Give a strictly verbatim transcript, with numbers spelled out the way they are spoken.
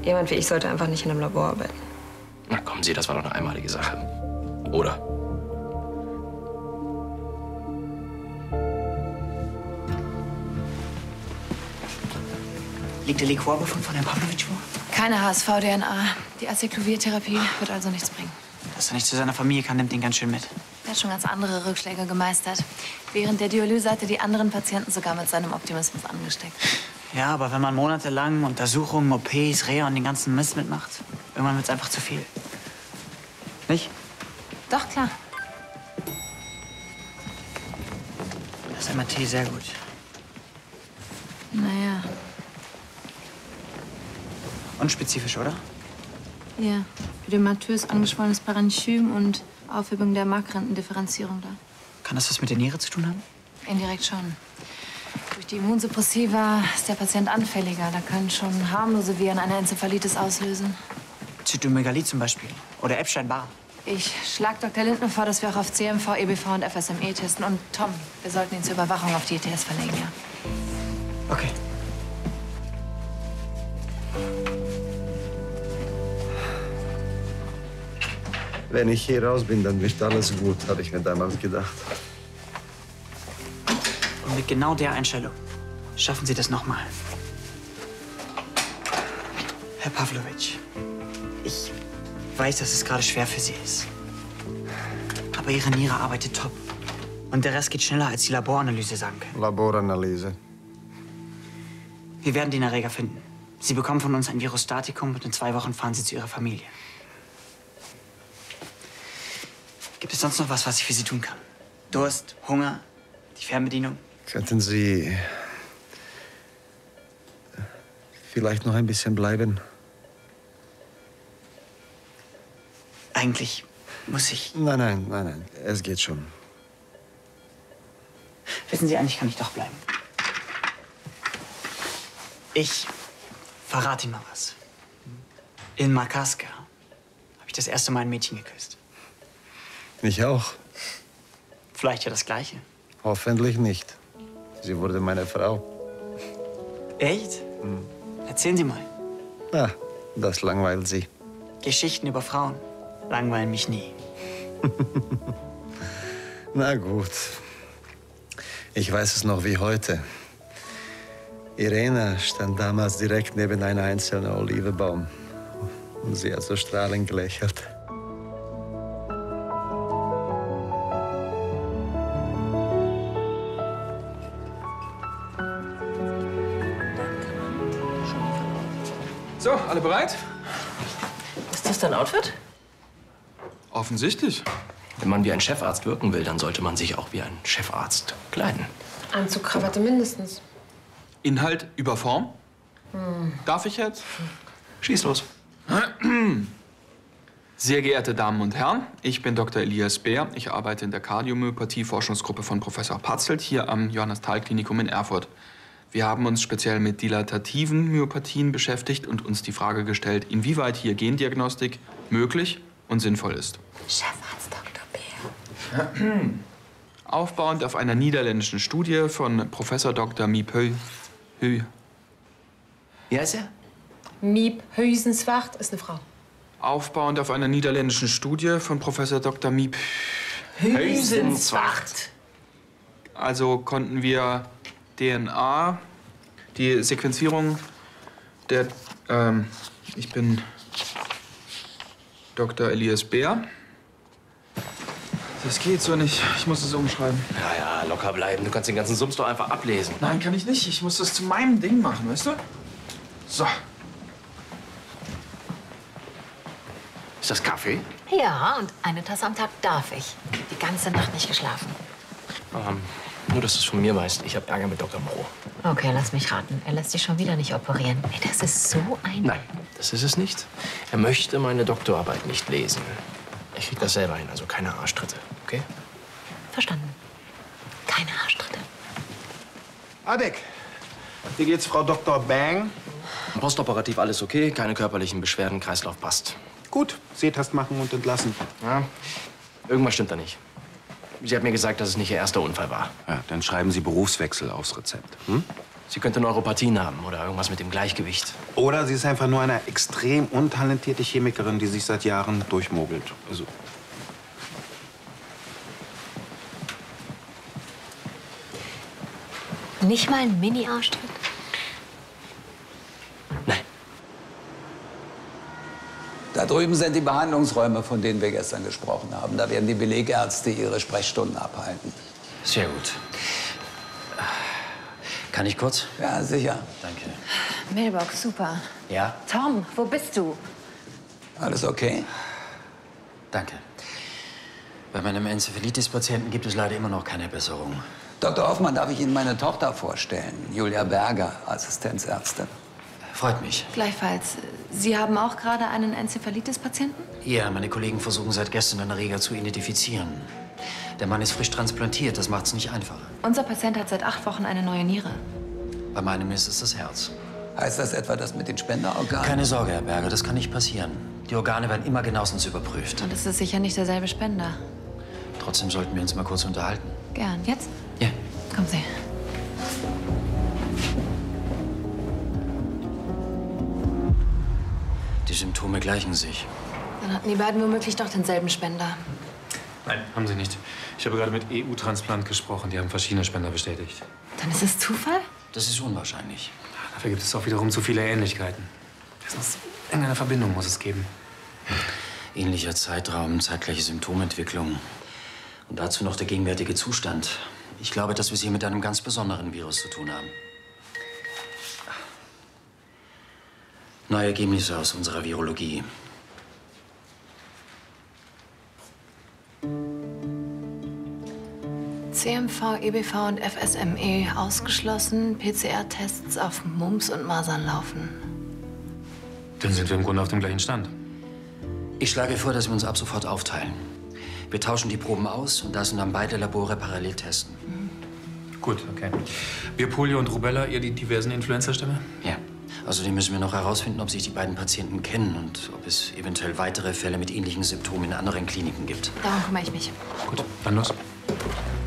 Jemand wie ich sollte einfach nicht in einem Labor arbeiten. Na kommen Sie, das war doch eine einmalige Sache. Oder? Liegt der Liquorbefund von Herrn Pavlovic vor? Keine H S V-D N A. Die Acyclovir-Therapie wird also nichts bringen. Dass er nicht zu seiner Familie kann, nimmt ihn ganz schön mit. Er hat schon ganz andere Rückschläge gemeistert. Während der Dialyse hat er die anderen Patienten sogar mit seinem Optimismus angesteckt. Ja, aber wenn man monatelang Untersuchungen, O Ps, Reha und den ganzen Mist mitmacht, irgendwann wird's einfach zu viel. Nicht? Doch, klar. Das M R T sehr gut. Naja. Unspezifisch, oder? Ja. Ödematös angeschwollenes Parenchym und Aufhebung der Markrentendifferenzierung da. Kann das was mit der Niere zu tun haben? Indirekt schon. Durch die Immunsuppressiva ist der Patient anfälliger. Da können schon harmlose Viren eine Enzephalitis auslösen. Zytomegalie zum Beispiel. Oder Epstein-Barr. Ich schlage Doktor Lindner vor, dass wir auch auf C M V, E B V und F S M E testen. Und Tom, wir sollten ihn zur Überwachung auf die E T S verlegen, ja. Okay. Wenn ich hier raus bin, dann wird alles gut, habe ich mir damals gedacht. Und mit genau der Einstellung schaffen Sie das nochmal. Herr Pavlovic, ich weiß, dass es gerade schwer für Sie ist. Aber Ihre Niere arbeitet top. Und der Rest geht schneller, als die Laboranalyse sagen können. Laboranalyse. Wir werden den Erreger finden. Sie bekommen von uns ein Virostatikum und in zwei Wochen fahren Sie zu Ihrer Familie. Gibt es sonst noch was, was ich für Sie tun kann? Durst, Hunger, die Fernbedienung? Könnten Sie vielleicht noch ein bisschen bleiben? Eigentlich muss ich... Nein, nein, nein, nein. Es geht schon. Wissen Sie, eigentlich kann ich doch bleiben. Ich verrate Ihnen mal was. In Makaska habe ich das erste Mal ein Mädchen geküsst. Ich auch. Vielleicht ja das Gleiche. Hoffentlich nicht. Sie wurde meine Frau. Echt? Hm. Erzählen Sie mal. Ah, das langweilt Sie. Geschichten über Frauen langweilen mich nie. Na gut. Ich weiß es noch wie heute. Irena stand damals direkt neben einem einzelnen Olivenbaum. Und sie hat so strahlend gelächelt. So, alle bereit? Ist das dein Outfit? Offensichtlich. Wenn man wie ein Chefarzt wirken will, dann sollte man sich auch wie ein Chefarzt kleiden. Anzug, Krawatte mindestens. Inhalt über Form. Hm. Darf ich jetzt? Schieß los. Sehr geehrte Damen und Herren, ich bin Doktor Elias Bär. Ich arbeite in der Kardiomyopathie-Forschungsgruppe von Professor Patzelt hier am Johannes-Thal-Klinikum in Erfurt. Wir haben uns speziell mit dilatativen Myopathien beschäftigt und uns die Frage gestellt, inwieweit hier Gendiagnostik möglich und sinnvoll ist. Chefarzt Doktor Bär. Aufbauend auf einer niederländischen Studie von Professor Doktor Miep Heu... Heu... Wie heißt er? Miep Heusenswacht ist eine Frau. Aufbauend auf einer niederländischen Studie von Professor Doktor Miep Heusenswacht. Also konnten wir D N A, die Sequenzierung der... Ähm, ich bin Doktor Elias Bär. Das geht so nicht. Ich muss es umschreiben. Ja, ja, locker bleiben. Du kannst den ganzen Sums doch einfach ablesen. Nein, kann ich nicht. Ich muss das zu meinem Ding machen, weißt du? So. Ist das Kaffee? Ja, und eine Tasse am Tag darf ich. Die ganze Nacht nicht geschlafen. Ähm, nur, dass du es von mir weißt. Ich habe Ärger mit Doktor Moreau. Okay, lass mich raten. Er lässt sich schon wieder nicht operieren. Ey, das ist so ein... Nein, das ist es nicht. Er möchte meine Doktorarbeit nicht lesen. Ich krieg das selber hin, also keine Arschtritte, okay? Verstanden. Keine Arschtritte. Adek, wie geht's Frau Doktor Bang? Postoperativ alles okay, keine körperlichen Beschwerden, Kreislauf passt. Gut, Sehtest machen und entlassen. Ja, irgendwas stimmt da nicht. Sie hat mir gesagt, dass es nicht ihr erster Unfall war. Ja, dann schreiben Sie Berufswechsel aufs Rezept. Hm? Sie könnte Neuropathien haben oder irgendwas mit dem Gleichgewicht. Oder sie ist einfach nur eine extrem untalentierte Chemikerin, die sich seit Jahren durchmogelt. Also Nicht mal ein Mini-Arschtritt? Nein. Da drüben sind die Behandlungsräume, von denen wir gestern gesprochen haben. Da werden die Belegärzte ihre Sprechstunden abhalten. Sehr gut. Kann ich kurz? Ja, sicher. Danke. Mailbox, super. Ja? Tom, wo bist du? Alles okay? Danke. Bei meinem Enzephalitis-Patienten gibt es leider immer noch keine Besserung. Doktor Hoffmann, darf ich Ihnen meine Tochter vorstellen? Julia Berger, Assistenzärztin. Freut mich. Gleichfalls. Sie haben auch gerade einen Enzephalitis-Patienten? Ja, meine Kollegen versuchen seit gestern den Erreger zu identifizieren. Der Mann ist frisch transplantiert, das macht's nicht einfacher. Unser Patient hat seit acht Wochen eine neue Niere. Bei meinem ist es das Herz. Heißt das etwa das mit den Spenderorganen? Keine Sorge, Herr Berger, das kann nicht passieren. Die Organe werden immer genauestens überprüft. Und es ist sicher nicht derselbe Spender. Trotzdem sollten wir uns mal kurz unterhalten. Gern. Jetzt? Ja. Kommen Sie. Die Symptome gleichen sich. Dann hatten die beiden womöglich doch denselben Spender. Nein, haben sie nicht. Ich habe gerade mit E U-Transplant gesprochen. Die haben verschiedene Spender bestätigt. Dann ist es Zufall? Das ist unwahrscheinlich. Dafür gibt es auch wiederum zu viele Ähnlichkeiten. Sonst irgendeine Verbindung muss es geben. Ähnlicher Zeitraum, zeitgleiche Symptomentwicklung. Und dazu noch der gegenwärtige Zustand. Ich glaube, dass wir es hier mit einem ganz besonderen Virus zu tun haben. Neue Ergebnisse aus unserer Virologie. C M V, E B V und F S M E ausgeschlossen. P C R-Tests auf Mumps und Masern laufen. Dann sind wir im Grunde auf dem gleichen Stand. Ich schlage vor, dass wir uns ab sofort aufteilen. Wir tauschen die Proben aus und lassen dann beide Labore parallel testen. Mhm. Gut, okay. Wir Polio und Rubella, ihr die diversen Influenza-Stämme? Ja. Außerdem müssen wir noch herausfinden, ob sich die beiden Patienten kennen und ob es eventuell weitere Fälle mit ähnlichen Symptomen in anderen Kliniken gibt. Darum kümmere ich mich. Gut, dann los.